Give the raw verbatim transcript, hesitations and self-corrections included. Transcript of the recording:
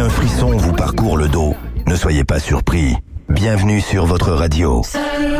frisson vous parcourt le dos, ne soyez pas surpris. Bienvenue sur votre radio.